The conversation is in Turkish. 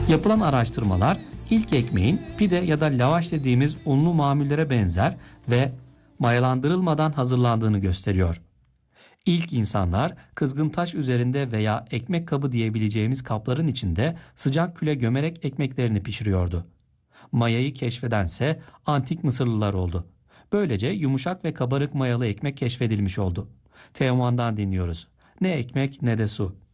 Yapılan araştırmalar ilk ekmeğin pide ya da lavaş dediğimiz unlu mamullere benzer ve mayalandırılmadan hazırlandığını gösteriyor. İlk insanlar kızgın taş üzerinde veya ekmek kabı diyebileceğimiz kapların içinde sıcak küle gömerek ekmeklerini pişiriyordu. Mayayı keşfedense antik Mısırlılar oldu. Böylece yumuşak ve kabarık mayalı ekmek keşfedilmiş oldu. Teoman'dan dinliyoruz. Ne ekmek ne de su.